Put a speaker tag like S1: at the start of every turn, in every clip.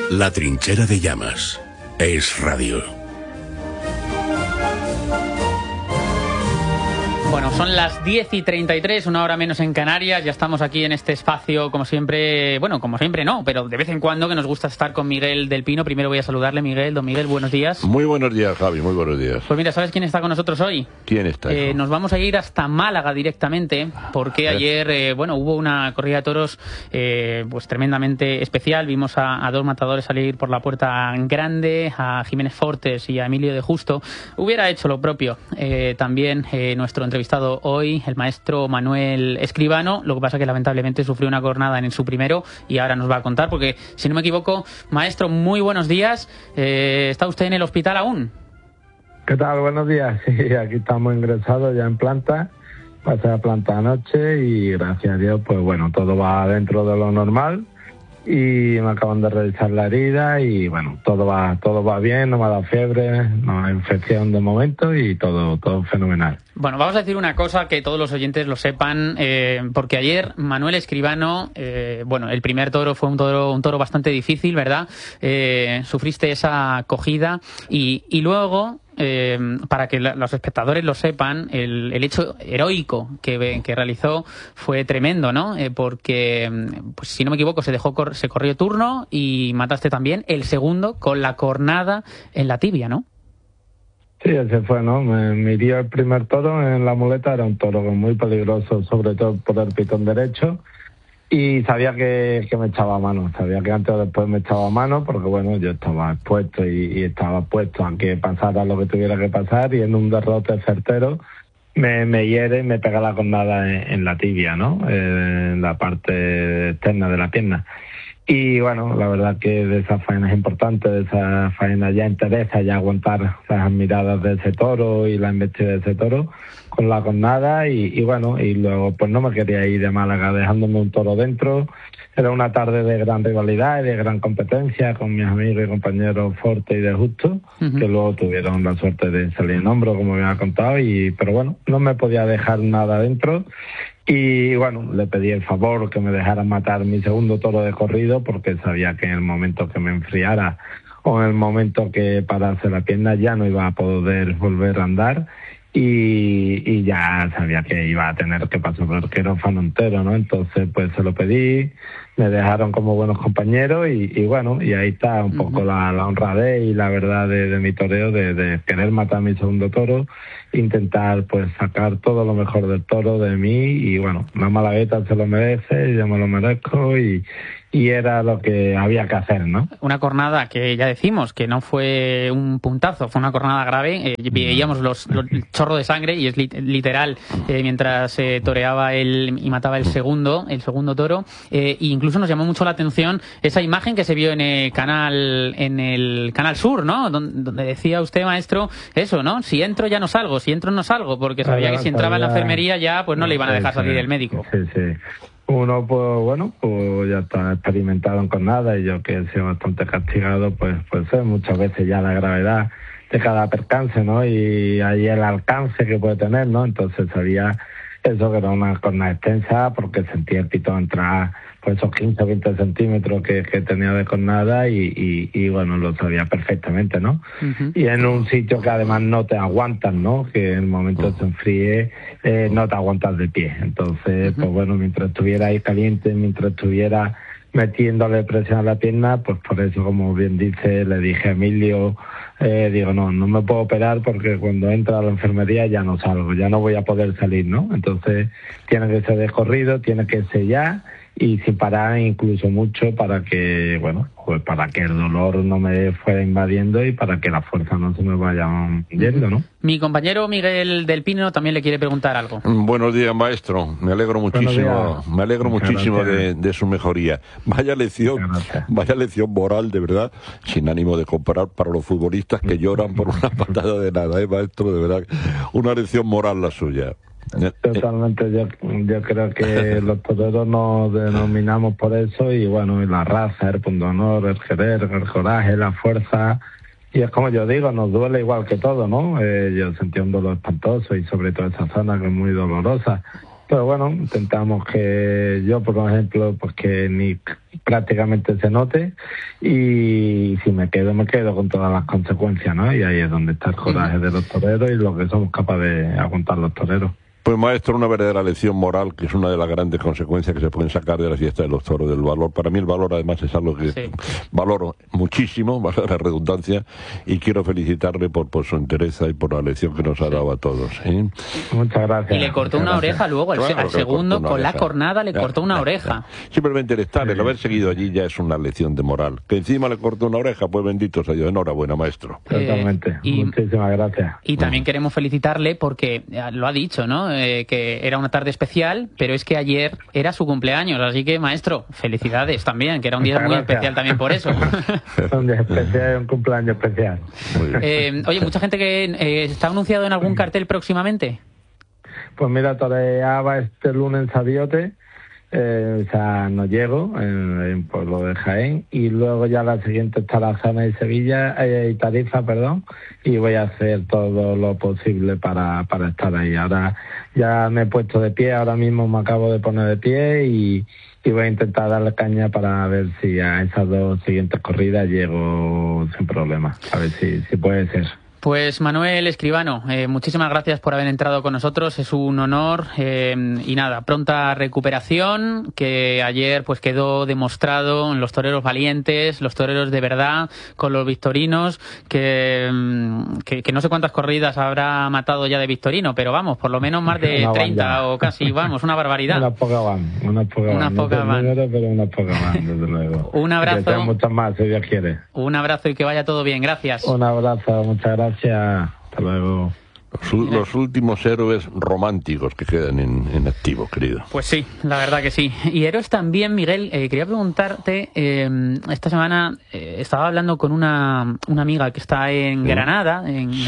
S1: La trinchera de llamas es radio.
S2: Bueno, son las 10:33, una hora menos en Canarias. Ya estamos aquí en este espacio, como siempre. Bueno, como siempre no, pero de vez en cuando, que nos gusta estar con Miguel del Pino. Primero voy a saludarle, Miguel. Don Miguel, buenos días.
S3: Muy buenos días, Javi, muy buenos días.
S2: Pues mira, ¿sabes quién está con nosotros hoy?
S3: ¿Quién está?
S2: Nos vamos a ir hasta Málaga directamente, porque ayer, hubo una corrida de toros pues tremendamente especial. Vimos a dos matadores salir por la puerta grande, a Jiménez Fortes y a Emilio de Justo. Hubiera hecho lo propio también nuestro entrevistado hoy, el maestro Manuel Escribano. Lo que pasa que lamentablemente sufrió una cornada en su primero y ahora nos va a contar, porque si no me equivoco, maestro, muy buenos días. ¿Está usted en el hospital aún?
S4: ¿Qué tal? Buenos días. Sí, aquí estamos ingresados ya en planta. Pasé a planta anoche y gracias a Dios, pues bueno, todo va dentro de lo normal. Y me acaban de revisar la herida y bueno, todo va bien, no me ha dado fiebre, no hay infección de momento y todo fenomenal.
S2: Bueno, vamos a decir una cosa que todos los oyentes lo sepan, porque ayer Manuel Escribano, el primer toro fue un toro bastante difícil, ¿verdad? Sufriste esa cogida y luego, para que los espectadores lo sepan, el hecho heroico que realizó fue tremendo, ¿no? Porque, pues si no me equivoco, se corrió turno y mataste también el segundo con la cornada en la tibia, ¿no?
S4: Sí, ese fue, ¿no? Me hirió el primer toro en la muleta, era un toro muy peligroso, sobre todo por el pitón derecho, y sabía que me echaba a mano, sabía que antes o después me echaba a mano, porque bueno, yo estaba expuesto y estaba puesto a que pasara lo que tuviera que pasar, y en un derrote certero me hiere y me pega la cornada en la tibia, ¿no? En la parte externa de la pierna. Y bueno, la verdad que de esas faenas importantes, de esas faenas ya interesa ya aguantar las miradas de ese toro y la embestida de ese toro con la cornada y bueno, y luego pues no me quería ir de Málaga dejándome un toro dentro. Era una tarde de gran rivalidad y de gran competencia con mis amigos y compañeros Forte y de Justo, que luego tuvieron la suerte de salir en hombro, como me ha contado, pero bueno, no me podía dejar nada dentro. Y bueno, le pedí el favor que me dejaran matar mi segundo toro de corrido, porque sabía que en el momento que me enfriara o en el momento que parase la pierna ya no iba a poder volver a andar. Y ya sabía que iba a tener que pasar por el quirófano entero, ¿no? Entonces, pues se lo pedí, me dejaron como buenos compañeros y bueno, y ahí está un poco la honradez y la verdad de mi toreo, de querer matar mi segundo toro, intentar pues sacar todo lo mejor del toro de mí y bueno, la malagueta se lo merece, yo me lo merezco y era lo que había que hacer, ¿no?
S2: Una cornada que ya decimos que no fue un puntazo, fue una cornada grave. Veíamos los chorros de sangre y es literal mientras toreaba y mataba el segundo toro. E incluso nos llamó mucho la atención esa imagen que se vio en el Canal Sur, ¿no? Donde decía usted, maestro, eso, ¿no? Si entro ya no salgo, si entro no salgo, porque sabía que si entraba en la enfermería ya pues no le iban a dejar salir el médico.
S4: Sí. Uno, pues bueno, pues ya está experimentado con nada y yo que he sido bastante castigado, pues sé muchas veces ya la gravedad de cada percance, ¿no? Y ahí el alcance que puede tener, ¿no? Entonces sabía eso que era una cornada extensa porque sentía el pitón entrar pues esos 15 o 20 centímetros que tenía de cornada y bueno, lo sabía perfectamente, ¿no? Y en un sitio que además no te aguantan, ¿no? Que en el momento se enfríe, no te aguantas de pie. Entonces, pues bueno, mientras estuviera ahí caliente, mientras estuviera metiéndole presión a la pierna, pues por eso, como bien dice, le dije a Emilio, digo, no me puedo operar porque cuando entra a la enfermería ya no salgo, ya no voy a poder salir, ¿no? Entonces, tiene que ser de corrido, tiene que ser ya y sin parar incluso mucho para que, bueno, pues para que el dolor no me fuera invadiendo y para que la fuerza no se me vaya yendo, ¿no?
S2: Mi compañero Miguel del Pino también le quiere preguntar algo.
S3: Buenos días, maestro. Me alegro muchísimo de su mejoría. Vaya lección moral, de verdad, sin ánimo de comparar, para los futbolistas que lloran por una patada de nada, maestro, de verdad. Una lección moral la suya.
S4: Totalmente, yo creo que los toreros nos denominamos por eso y bueno, y la raza, el punto de honor, el querer, el coraje, la fuerza, y es como yo digo, nos duele igual que todo, ¿no? Yo sentí un dolor espantoso y sobre todo esa zona que es muy dolorosa Pero bueno, intentamos que yo, por ejemplo, pues que ni prácticamente se note, y si me quedo con todas las consecuencias, ¿no? Y ahí es donde está el coraje de los toreros y lo que somos capaces de aguantar los toreros.
S3: Pues maestro, una verdadera lección moral, que es una de las grandes consecuencias que se pueden sacar de la fiesta de los toros, del valor. Para mí el valor además es algo que valoro muchísimo, valga la redundancia, y quiero felicitarle por su entereza y por la lección que nos ha dado a todos.
S4: Muchas gracias.
S2: Y le cortó una oreja luego, al segundo, con la cornada le cortó una oreja.
S3: Simplemente el estar, el haber seguido allí ya es una lección de moral. Que encima le cortó una oreja, pues bendito sea Dios. Enhorabuena, maestro.
S4: Totalmente. Muchísimas gracias.
S2: Y también queremos felicitarle porque lo ha dicho, ¿no? Que era una tarde especial, pero es que ayer era su cumpleaños, así que maestro, felicidades también, que era un día muy especial también por eso.
S4: Un día especial, un cumpleaños especial.
S2: Oye, mucha gente que está anunciado en algún cartel próximamente.
S4: Pues mira, toreaba este lunes en Sabiote, no llego, en el pueblo de Jaén, y luego ya la siguiente está la zona de Sevilla, y Tarifa, perdón, y voy a hacer todo lo posible para estar ahí. Ahora ya me he puesto de pie, ahora mismo me acabo de poner de pie y voy a intentar darle caña para ver si a esas 2 siguientes corridas llego sin problema, a ver si puede ser.
S2: Pues Manuel Escribano, muchísimas gracias por haber entrado con nosotros, es un honor, y nada, pronta recuperación, que ayer pues quedó demostrado en los toreros valientes, los toreros de verdad, con los victorinos, que no sé cuántas corridas habrá matado ya de victorino, pero vamos, por lo menos más de 30 o casi, vamos, una barbaridad.
S4: Una poca van. Pero una poca van, desde luego.
S2: Un abrazo.
S4: Muchas más, si Dios quiere.
S2: Un abrazo y que vaya todo bien, gracias.
S4: Un abrazo, muchas gracias. Hasta luego.
S3: Los últimos héroes románticos que quedan en activo, querido.
S2: Pues sí, la verdad que sí. Y héroes también, Miguel, quería preguntarte, esta semana estaba hablando con una amiga que está en Granada,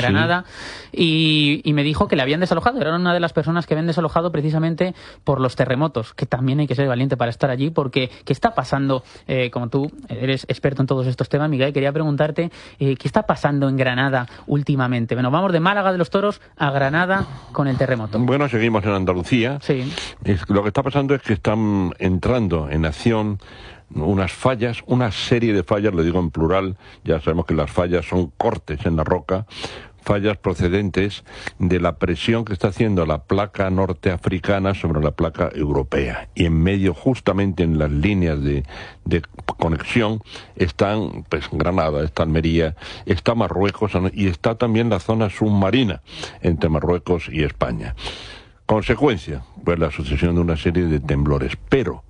S2: y me dijo que le habían desalojado. Era una de las personas que habían desalojado precisamente por los terremotos, que también hay que ser valiente para estar allí, porque ¿qué está pasando? Como tú eres experto en todos estos temas, Miguel, quería preguntarte, ¿qué está pasando en Granada últimamente? Bueno, vamos de Málaga de los Toros a Granada con el terremoto.
S3: Bueno, seguimos en Andalucía.
S2: Sí.
S3: Lo que está pasando es que están entrando en acción unas fallas, una serie de fallas, lo digo en plural, ya sabemos que las fallas son cortes en la roca, fallas procedentes de la presión que está haciendo la placa norteafricana sobre la placa europea. Y en medio, justamente en las líneas de conexión, están pues Granada, está Almería, está Marruecos y está también la zona submarina entre Marruecos y España. Consecuencia, pues la sucesión de una serie de temblores. Pero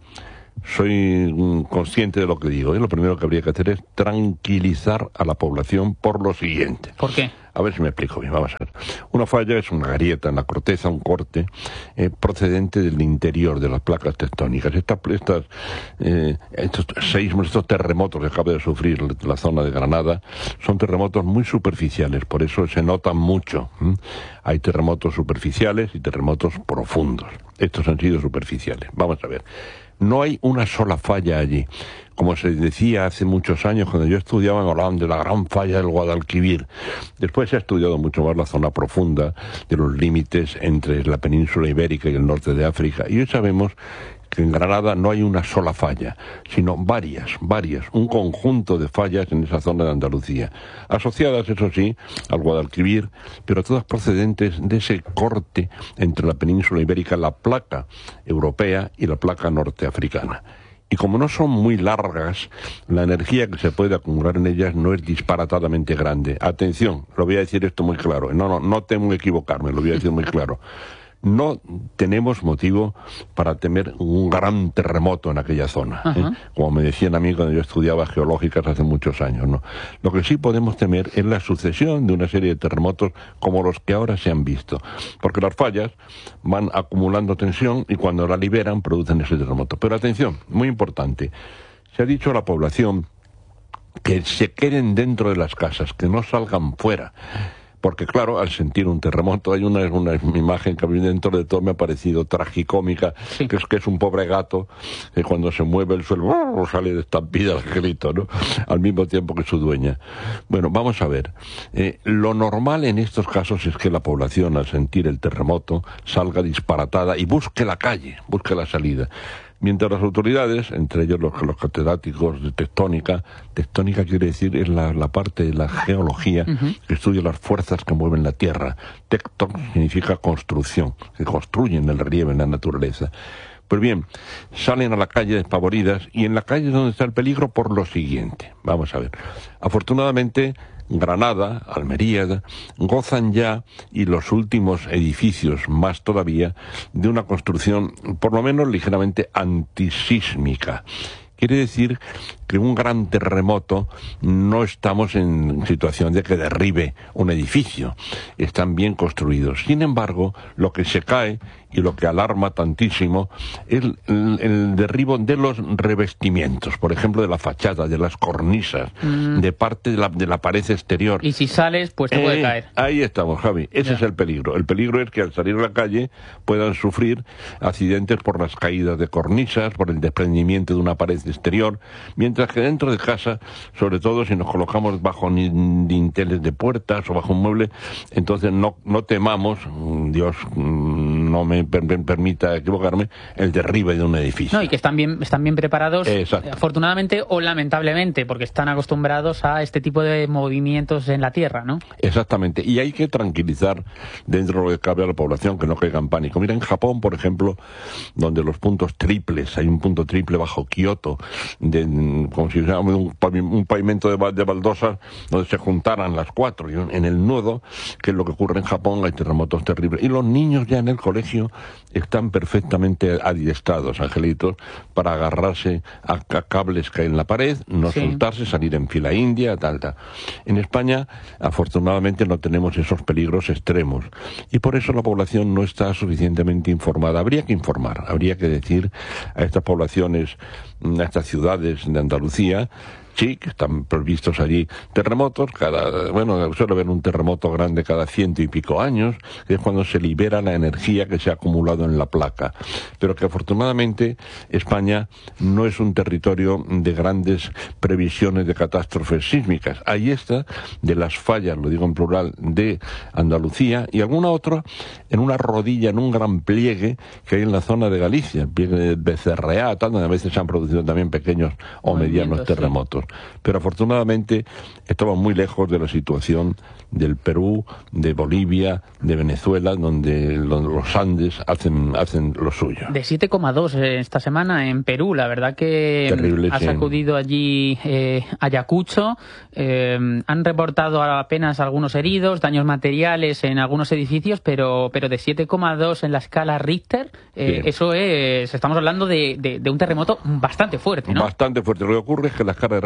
S3: soy consciente de lo que digo, y lo primero que habría que hacer es tranquilizar a la población por lo siguiente.
S2: ¿Por qué?
S3: A ver si me explico bien, vamos a ver. Una falla es una grieta en la corteza, un corte procedente del interior de las placas tectónicas. Estos seísmos, estos terremotos que acaba de sufrir la zona de Granada, son terremotos muy superficiales, por eso se notan mucho. Hay terremotos superficiales y terremotos profundos. Estos han sido superficiales. Vamos a ver. No hay una sola falla allí. Como se decía hace muchos años, cuando yo estudiaba en Holanda, de la gran falla del Guadalquivir. Después se ha estudiado mucho más la zona profunda de los límites entre la península ibérica y el norte de África. Y hoy sabemos que en Granada no hay una sola falla, sino varias, un conjunto de fallas en esa zona de Andalucía, asociadas, eso sí, al Guadalquivir, pero todas procedentes de ese corte entre la península ibérica, la placa europea y la placa norteafricana. Y como no son muy largas, la energía que se puede acumular en ellas no es disparatadamente grande. Atención, lo voy a decir esto muy claro, no temo equivocarme, lo voy a decir muy claro. No tenemos motivo para temer un gran terremoto en aquella zona, como me decían a mí cuando yo estudiaba geológicas hace muchos años, ¿no? Lo que sí podemos temer es la sucesión de una serie de terremotos como los que ahora se han visto, porque las fallas van acumulando tensión y cuando la liberan producen ese terremoto. Pero atención, muy importante, se ha dicho a la población que se queden dentro de las casas, que no salgan fuera. porque claro, al sentir un terremoto hay una imagen que a mí dentro de todo me ha parecido tragicómica, sí. que es un pobre gato que cuando se mueve el suelo sale de estampida el grito, ¿no? Al mismo tiempo que su dueña. Bueno, vamos a ver. Lo normal en estos casos es que la población, al sentir el terremoto, salga disparatada y busque la calle, busque la salida. Mientras las autoridades, entre ellos los catedráticos de tectónica quiere decir es la parte de la geología que estudia las fuerzas que mueven la Tierra. Tecton significa construcción, que construyen el relieve en la naturaleza. Pues bien, salen a la calle despavoridas y en la calle es donde está el peligro por lo siguiente. Vamos a ver. Afortunadamente, Granada, Almería, gozan ya, y los últimos edificios más todavía, de una construcción por lo menos ligeramente antisísmica. Quiere decir que un gran terremoto no estamos en situación de que derribe un edificio, están bien construidos. Sin embargo, lo que se cae y lo que alarma tantísimo es el derribo de los revestimientos, por ejemplo, de la fachada, de las cornisas, de parte de la pared exterior.
S2: Y si sales, pues te puede caer.
S3: Ahí estamos, Javi. Ese es el peligro. El peligro es que al salir a la calle puedan sufrir accidentes por las caídas de cornisas, por el desprendimiento de una pared exterior, mientras que dentro de casa, sobre todo si nos colocamos bajo dinteles de puertas o bajo un mueble, entonces no temamos, Dios no me permita equivocarme, el derribe de un edificio.
S2: No, y que están bien preparados,
S3: exacto,
S2: afortunadamente o lamentablemente, porque están acostumbrados a este tipo de movimientos en la tierra, ¿no?
S3: Exactamente, y hay que tranquilizar dentro de lo que cabe a la población, que no caiga en pánico. Mira, en Japón, por ejemplo, donde los puntos triples, hay un punto triple bajo Kioto, como si fuera un pavimento de baldosas donde se juntaran las cuatro, y en el nudo, que es lo que ocurre en Japón, hay terremotos terribles, y los niños ya en el colegio están perfectamente adiestrados, angelitos, para agarrarse a cables que hay en la pared, no soltarse, salir en fila india, tal. En España, afortunadamente, no tenemos esos peligros extremos, y por eso la población no está suficientemente informada. Habría que informar, habría que decir a estas poblaciones, a estas ciudades de Andalucía, sí, que están previstos allí terremotos, suele haber un terremoto grande cada 100 y pico años, que es cuando se libera la energía que se ha acumulado en la placa. Pero que afortunadamente España no es un territorio de grandes previsiones de catástrofes sísmicas. Ahí está, de las fallas, lo digo en plural, de Andalucía y alguna otra en una rodilla, en un gran pliegue que hay en la zona de Galicia, el pliegue de Becerreá, donde a veces se han producido también pequeños o medianos terremotos. Pero afortunadamente estamos muy lejos de la situación del Perú, de Bolivia, de Venezuela, donde los Andes hacen lo suyo.
S2: De 7,2 esta semana en Perú, la verdad que
S3: terrible,
S2: ha sacudido allí Ayacucho. Han reportado apenas algunos heridos, daños materiales en algunos edificios, pero de 7,2 en la escala Richter, eso es, estamos hablando de un terremoto bastante fuerte, ¿no?
S3: Bastante fuerte. Lo que ocurre es que la escala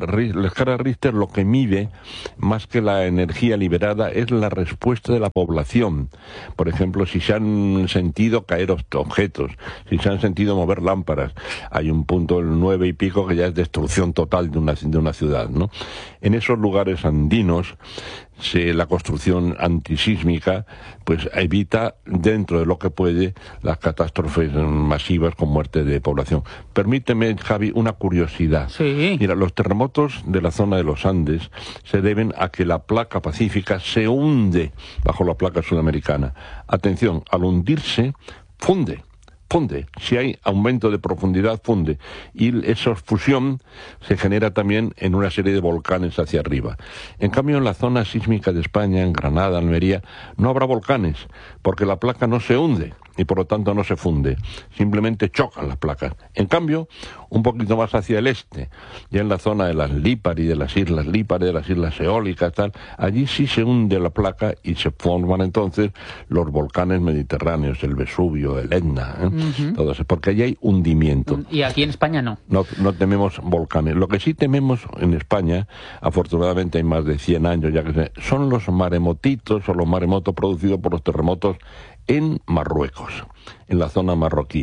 S3: Richter lo que mide, más que la energía liberada, es la respuesta de la población. Por ejemplo, si se han sentido caer objetos, si se han sentido mover lámparas. Hay un punto, el 9 y pico, que ya es destrucción total de una ciudad, ¿no? En esos lugares andinos, la construcción antisísmica pues evita, dentro de lo que puede, las catástrofes masivas con muerte de población. Permíteme, Javi, una curiosidad.
S2: Sí.
S3: Mira, los terremotos de la zona de los Andes se deben a que la placa pacífica se hunde bajo la placa sudamericana. Atención, al hundirse, funde. Si hay aumento de profundidad, funde. Y esa fusión se genera también en una serie de volcanes hacia arriba. En cambio, en la zona sísmica de España, en Granada, Almería, no habrá volcanes, porque la placa no se hunde y por lo tanto no se funde. Simplemente chocan las placas. En cambio, un poquito más hacia el este, ya en la zona de las Lípari, de las islas eólicas, tal, allí sí se hunde la placa y se forman entonces los volcanes mediterráneos, el Vesubio, el Etna, todo eso, porque allí hay hundimiento.
S2: Y aquí en España no.
S3: No tememos volcanes. Lo que sí tememos en España, afortunadamente hay más de 100 años ya que son los maremotitos o los maremotos producidos por los terremotos en Marruecos, en la zona marroquí.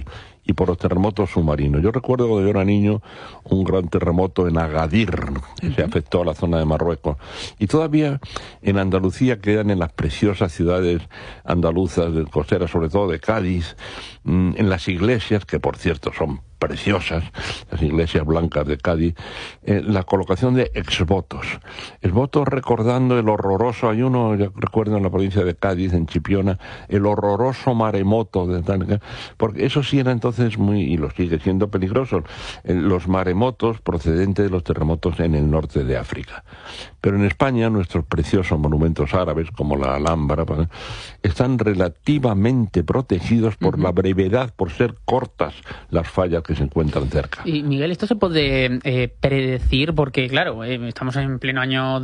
S3: y por los terremotos submarinos. Yo recuerdo cuando yo era niño un gran terremoto en Agadir, que se afectó a la zona de Marruecos. Y todavía en Andalucía quedan en las preciosas ciudades andaluzas, costeras, sobre todo de Cádiz, en las iglesias, que por cierto son preciosas, las iglesias blancas de Cádiz, la colocación de exvotos. Exvotos recordando el horroroso, hay uno, yo recuerdo en la provincia de Cádiz, en Chipiona, el horroroso maremoto, porque eso sí era entonces muy, y lo sigue siendo peligroso, los maremotos procedentes de los terremotos en el norte de África. Pero en España nuestros preciosos monumentos árabes, como la Alhambra, están relativamente protegidos por la brevedad, por ser cortas las fallas que se encuentran cerca.
S2: Y Miguel, esto se puede predecir porque, claro, estamos en pleno año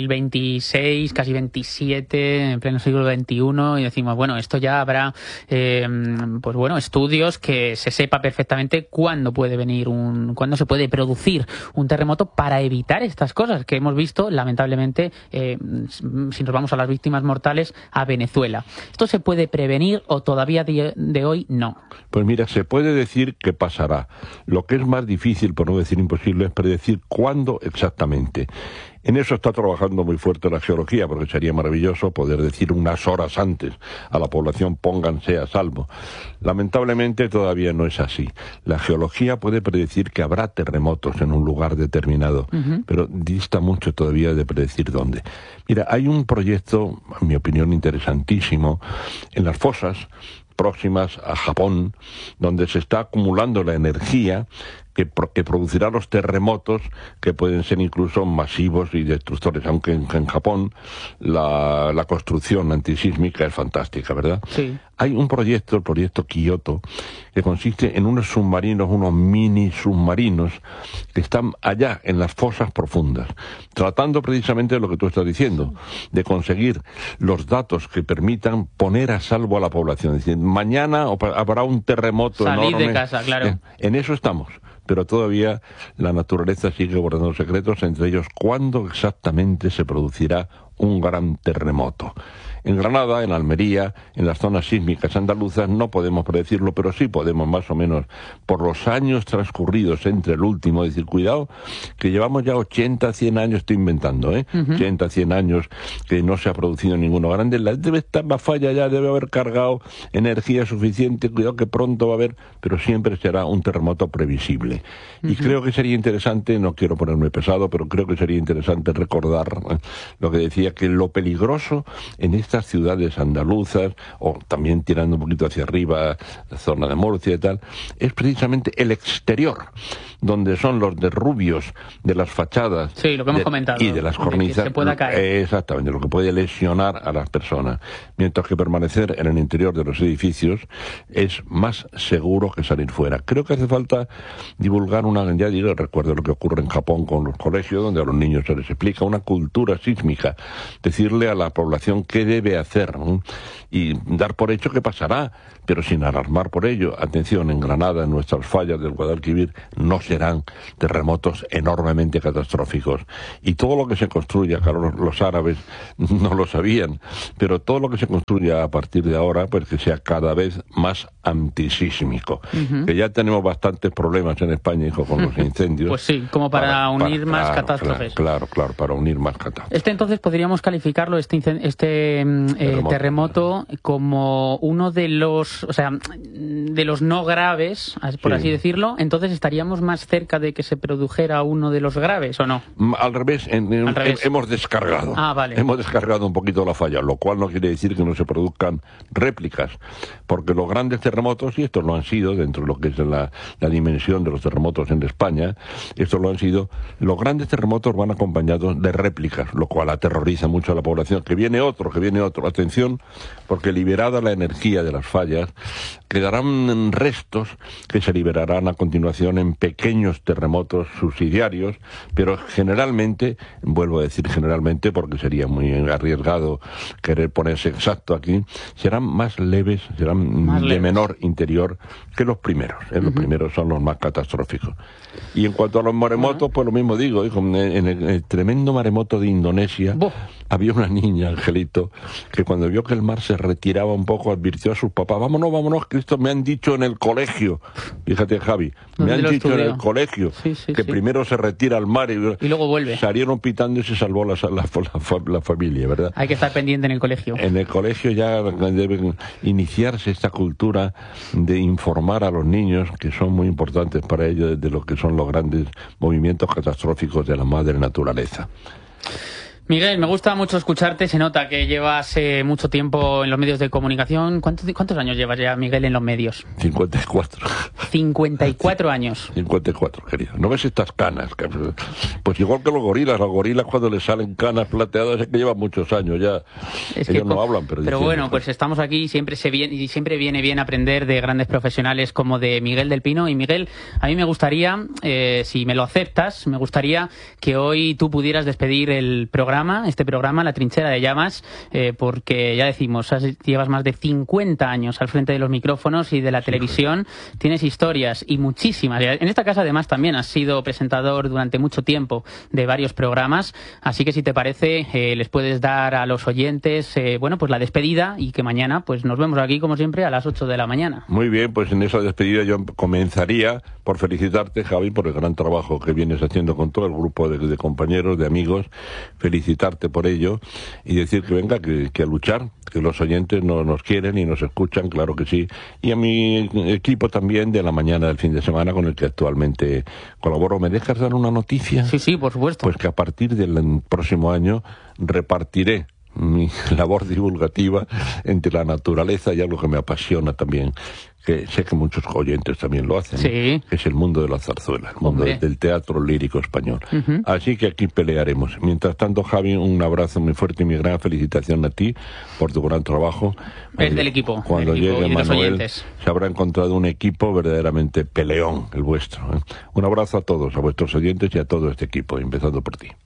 S2: 2026, casi 27, en pleno siglo XXI, y decimos, bueno, esto ya habrá, pues bueno, estudios que se sepa perfectamente cuándo puede venir cuándo se puede producir un terremoto para evitar estas cosas que hemos visto, lamentablemente, si nos vamos a las víctimas mortales, a Venezuela. ¿Esto se puede prevenir o todavía de hoy no?
S3: Pues mira, se puede decir que pasará. Lo que es más difícil, por no decir imposible, es predecir cuándo exactamente. En eso está trabajando muy fuerte la geología, porque sería maravilloso poder decir unas horas antes a la población pónganse a salvo. Lamentablemente todavía no es así. La geología puede predecir que habrá terremotos en un lugar determinado, pero dista mucho todavía de predecir dónde. Mira, hay un proyecto, en mi opinión, interesantísimo, en las fosas próximas a Japón, donde se está acumulando la energía que producirá los terremotos, que pueden ser incluso masivos y destructores, aunque en Japón la construcción antisísmica es fantástica, ¿verdad?
S2: Sí.
S3: Hay un proyecto, el proyecto Kyoto, que consiste en unos submarinos, unos mini submarinos, que están allá en las fosas profundas, tratando precisamente de lo que tú estás diciendo, de conseguir los datos que permitan poner a salvo a la población. Es decir, mañana habrá un terremoto enorme.
S2: Salir de casa, claro.
S3: En eso estamos. Pero todavía la naturaleza sigue guardando secretos, entre ellos cuándo exactamente se producirá un gran terremoto. En Granada, en Almería, en las zonas sísmicas andaluzas no podemos predecirlo, pero sí podemos más o menos, por los años transcurridos entre el último, decir, cuidado, que llevamos ya 80, 100 años, estoy inventando, 80, 100 años que no se ha producido ninguno grande, debe estar la falla ya, debe haber cargado energía suficiente, cuidado que pronto va a haber, pero siempre será un terremoto previsible. Y creo que sería interesante, no quiero ponerme pesado, pero creo que sería interesante recordar lo que decía, que lo peligroso en estas ciudades andaluzas, o también tirando un poquito hacia arriba, la zona de Murcia y tal, es precisamente el exterior, donde son los derrubios de las fachadas,
S2: sí, lo que hemos comentado,
S3: y de las cornisas,
S2: que se pueda caer.
S3: Exactamente, lo que puede lesionar a las personas, mientras que permanecer en el interior de los edificios es más seguro que salir fuera. Creo que hace falta divulgar ya digo, recuerdo lo que ocurre en Japón con los colegios, donde a los niños se les explica una cultura sísmica, decirle a la población qué debe hacer, ¿no? Y dar por hecho que pasará, pero sin alarmar por ello. Atención, en Granada, en nuestras fallas del Guadalquivir, no serán terremotos enormemente catastróficos. Y todo lo que se construya, claro, los árabes no lo sabían, pero todo lo que se construya a partir de ahora, pues que sea cada vez más antisísmico. Que ya tenemos bastantes problemas en España, hijo, con los incendios.
S2: Pues sí, como para unir más catástrofes.
S3: Claro, para unir más catástrofes.
S2: Entonces podríamos calificarlo, terremoto, como uno de los, de los no graves, por así decirlo. Entonces estaríamos más cerca de que se produjera uno de los graves, ¿o no?
S3: Al revés, hemos descargado.
S2: Vale.
S3: Hemos descargado un poquito la falla, lo cual no quiere decir que no se produzcan réplicas, porque los grandes terremotos, y estos lo han sido dentro de lo que es la dimensión de los terremotos en España, estos lo han sido, los grandes terremotos van acompañados de réplicas, lo cual aterroriza mucho a la población, que viene otro, atención, porque liberada la energía de las fallas, quedarán restos que se liberarán a continuación en pequeños terremotos subsidiarios, pero generalmente, vuelvo a decir generalmente porque sería muy arriesgado querer ponerse exacto aquí, serán más leves, de menor interior que los primeros. Los primeros son los más catastróficos. Y en cuanto a los maremotos, pues lo mismo digo, en el tremendo maremoto de Indonesia, había una niña, Angelito, que cuando vio que el mar se retiraba un poco, advirtió a sus papás, vámonos, que esto me han dicho en el colegio. Fíjate, Javi, me han dicho en el colegio que primero se retira al mar y
S2: luego vuelve.
S3: Salieron pitando y se salvó la familia, ¿verdad?
S2: Hay que estar pendiente en el colegio.
S3: En el colegio ya debe iniciarse esta cultura de informar a los niños, que son muy importantes para ellos, de lo que son los grandes movimientos catastróficos de la madre naturaleza.
S2: Miguel, me gusta mucho escucharte. Se nota que llevas mucho tiempo en los medios de comunicación. ¿Cuántos años llevas ya, Miguel, en los medios?
S3: 54.
S2: 54 años.
S3: 54, querido. ¿No ves estas canas? Pues igual que los gorilas cuando les salen canas plateadas es que llevan muchos años ya. Ellos no hablan, pero
S2: bueno, pues estamos aquí y siempre viene bien aprender de grandes profesionales como de Miguel del Pino. Y Miguel, a mí me gustaría, si me lo aceptas, me gustaría que hoy tú pudieras despedir este programa, La Trinchera de Llamas, porque ya decimos, llevas más de 50 años al frente de los micrófonos y de la televisión, tienes historias y muchísimas. En esta casa además también has sido presentador durante mucho tiempo de varios programas, así que si te parece les puedes dar a los oyentes pues la despedida y que mañana pues nos vemos aquí como siempre a las 8 de la mañana.
S3: Muy bien, pues en esa despedida yo comenzaría por felicitarte, Javi, por el gran trabajo que vienes haciendo con todo el grupo de compañeros, de amigos. Felicitarte por ello y decir que venga, que a luchar, que los oyentes nos quieren y nos escuchan, claro que sí, y a mi equipo también de la mañana del fin de semana con el que actualmente colaboro. ¿Me dejas dar una noticia?
S2: Sí, por supuesto.
S3: Pues que a partir del próximo año repartiré mi labor divulgativa entre la naturaleza y algo que me apasiona también, que sé que muchos oyentes también lo hacen, que es el mundo de la zarzuela, el mundo del teatro lírico español. Así que aquí pelearemos. Mientras tanto, Javi, un abrazo muy fuerte y mi gran felicitación a ti por tu gran trabajo.
S2: Es del equipo.
S3: Cuando llegue Manuel, se habrá encontrado un equipo verdaderamente peleón, el vuestro. Un abrazo a todos, a vuestros oyentes y a todo este equipo, empezando por ti.